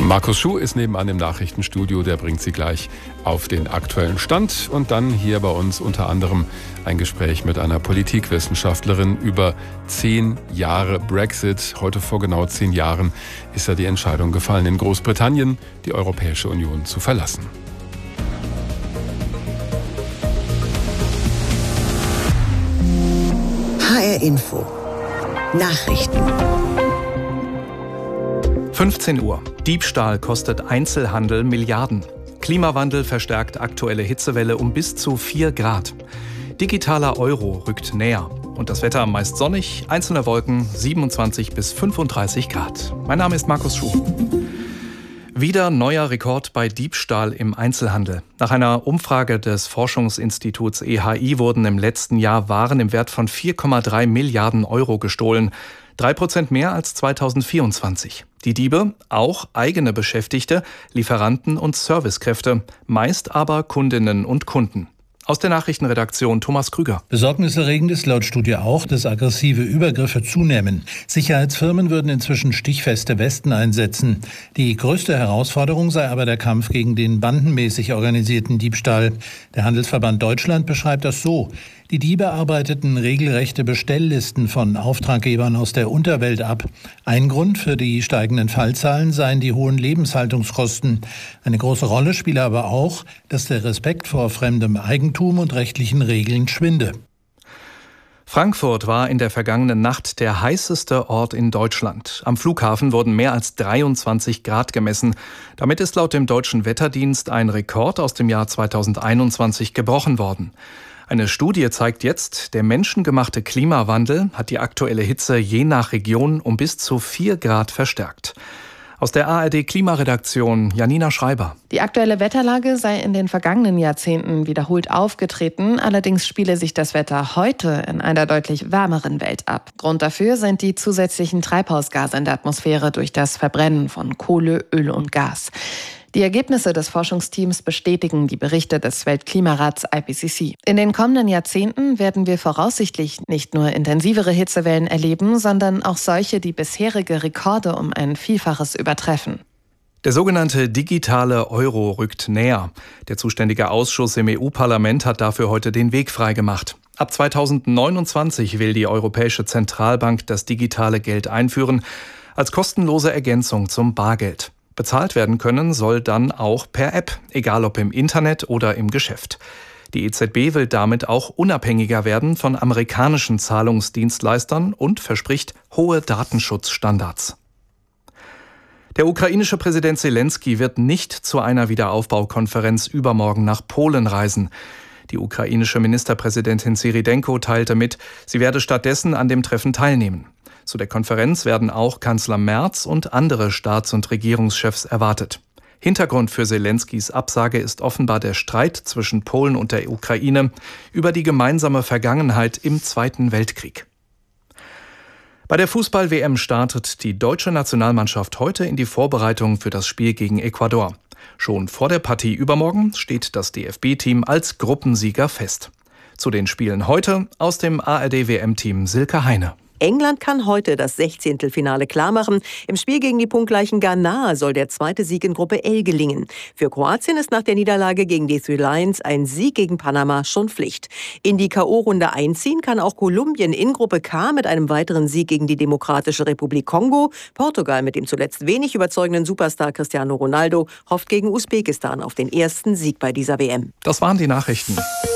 Markus Schuh ist nebenan im Nachrichtenstudio, der bringt Sie gleich auf den aktuellen Stand. Und dann hier bei uns unter anderem ein Gespräch mit einer Politikwissenschaftlerin über 10 Jahre Brexit. Heute vor genau 10 Jahren ist ja die Entscheidung gefallen, in Großbritannien die Europäische Union zu verlassen. HR Info Nachrichten. 15 Uhr. Diebstahl kostet Einzelhandel Milliarden. Klimawandel verstärkt aktuelle Hitzewelle um bis zu 4 Grad. Digitaler Euro rückt näher. Und das Wetter meist sonnig, einzelne Wolken 27 bis 35 Grad. Mein Name ist Markus Schuh. Wieder neuer Rekord bei Diebstahl im Einzelhandel. Nach einer Umfrage des Forschungsinstituts EHI wurden im letzten Jahr Waren im Wert von 4,3 Milliarden Euro gestohlen. 3% mehr als 2024. Die Diebe, auch eigene Beschäftigte, Lieferanten und Servicekräfte, meist aber Kundinnen und Kunden. Aus der Nachrichtenredaktion Thomas Krüger. Besorgniserregend ist laut Studie auch, dass aggressive Übergriffe zunehmen. Sicherheitsfirmen würden inzwischen stichfeste Westen einsetzen. Die größte Herausforderung sei aber der Kampf gegen den bandenmäßig organisierten Diebstahl. Der Handelsverband Deutschland beschreibt das so: Die Diebe arbeiteten regelrechte Bestelllisten von Auftraggebern aus der Unterwelt ab. Ein Grund für die steigenden Fallzahlen seien die hohen Lebenshaltungskosten. Eine große Rolle spiele aber auch, dass der Respekt vor fremdem Eigentum und rechtlichen Regeln schwinde. Frankfurt war in der vergangenen Nacht der heißeste Ort in Deutschland. Am Flughafen wurden mehr als 23 Grad gemessen. Damit ist laut dem Deutschen Wetterdienst ein Rekord aus dem Jahr 2021 gebrochen worden. Eine Studie zeigt jetzt, der menschengemachte Klimawandel hat die aktuelle Hitze je nach Region um bis zu 4 Grad verstärkt. Aus der ARD-Klimaredaktion Janina Schreiber. Die aktuelle Wetterlage sei in den vergangenen Jahrzehnten wiederholt aufgetreten. Allerdings spiele sich das Wetter heute in einer deutlich wärmeren Welt ab. Grund dafür sind die zusätzlichen Treibhausgase in der Atmosphäre durch das Verbrennen von Kohle, Öl und Gas. Die Ergebnisse des Forschungsteams bestätigen die Berichte des Weltklimarats IPCC. In den kommenden Jahrzehnten werden wir voraussichtlich nicht nur intensivere Hitzewellen erleben, sondern auch solche, die bisherige Rekorde um ein Vielfaches übertreffen. Der sogenannte digitale Euro rückt näher. Der zuständige Ausschuss im EU-Parlament hat dafür heute den Weg freigemacht. Ab 2029 will die Europäische Zentralbank das digitale Geld einführen, als kostenlose Ergänzung zum Bargeld. Bezahlt werden können soll dann auch per App, egal ob im Internet oder im Geschäft. Die EZB will damit auch unabhängiger werden von amerikanischen Zahlungsdienstleistern und verspricht hohe Datenschutzstandards. Der ukrainische Präsident Selenskyj wird nicht zu einer Wiederaufbaukonferenz übermorgen nach Polen reisen. Die ukrainische Ministerpräsidentin Syridenko teilte mit, sie werde stattdessen an dem Treffen teilnehmen. Zu der Konferenz werden auch Kanzler Merz und andere Staats- und Regierungschefs erwartet. Hintergrund für Selenskys Absage ist offenbar der Streit zwischen Polen und der Ukraine über die gemeinsame Vergangenheit im Zweiten Weltkrieg. Bei der Fußball-WM startet die deutsche Nationalmannschaft heute in die Vorbereitung für das Spiel gegen Ecuador. Schon vor der Partie übermorgen steht das DFB-Team als Gruppensieger fest. Zu den Spielen heute aus dem ARD-WM-Team Silke Heine. England kann heute das 16. Finale klarmachen. Im Spiel gegen die punktgleichen Ghana soll der zweite Sieg in Gruppe L gelingen. Für Kroatien ist nach der Niederlage gegen die Three Lions ein Sieg gegen Panama schon Pflicht. In die K.O.-Runde einziehen kann auch Kolumbien in Gruppe K mit einem weiteren Sieg gegen die Demokratische Republik Kongo. Portugal mit dem zuletzt wenig überzeugenden Superstar Cristiano Ronaldo hofft gegen Usbekistan auf den ersten Sieg bei dieser WM. Das waren die Nachrichten.